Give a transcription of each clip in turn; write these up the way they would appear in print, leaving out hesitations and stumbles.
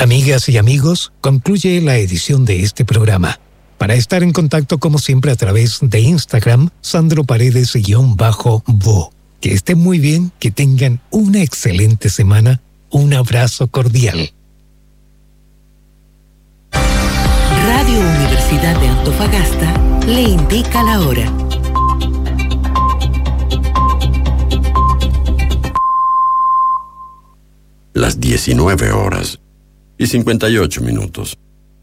Amigas y amigos, concluye la edición de este programa. Para estar en contacto como siempre a través de Instagram, Sandro Paredes_vo. Que estén muy bien, que tengan una excelente semana. Un abrazo cordial. Radio Universidad de Antofagasta le indica la hora. Las 19:58.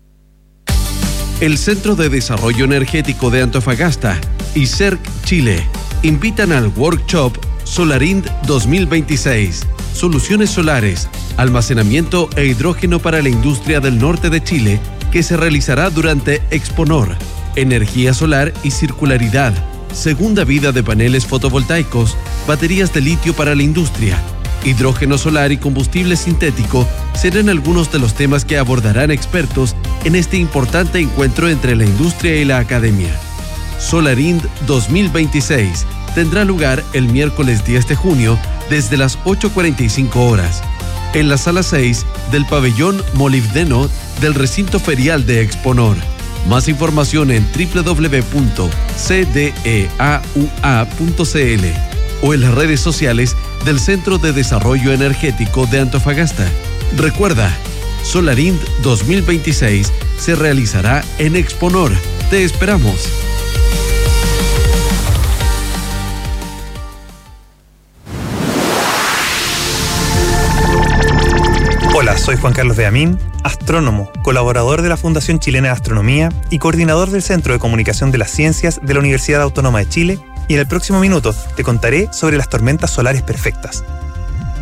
El Centro de Desarrollo Energético de Antofagasta y CERC Chile invitan al workshop Solarind 2026. Soluciones solares, almacenamiento e hidrógeno para la industria del norte de Chile, que se realizará durante Exponor. Energía solar y circularidad, segunda vida de paneles fotovoltaicos, baterías de litio para la industria, hidrógeno solar y combustible sintético serán algunos de los temas que abordarán expertos en este importante encuentro entre la industria y la academia. Solarind 2026 tendrá lugar el miércoles 10 de junio desde las 8:45 horas en la sala 6 del pabellón molibdeno del recinto ferial de Exponor. Más información en www.cdeaua.cl o en las redes sociales del Centro de Desarrollo Energético de Antofagasta. Recuerda, Solarind 2026 se realizará en Exponor. Te esperamos. Hola, soy Juan Carlos de Amín, astrónomo, colaborador de la Fundación Chilena de Astronomía y coordinador del Centro de Comunicación de las Ciencias de la Universidad Autónoma de Chile, y en el próximo minuto te contaré sobre las tormentas solares perfectas.